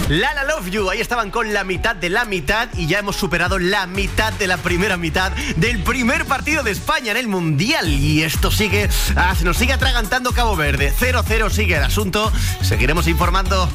Lala Love You, ahí estaban con la mitad de la mitad y ya hemos superado la mitad de la primera mitad del primer partido de España en el Mundial. Y esto sigue, se nos sigue atragantando Cabo Verde. 0-0 sigue el asunto. Seguiremos informando.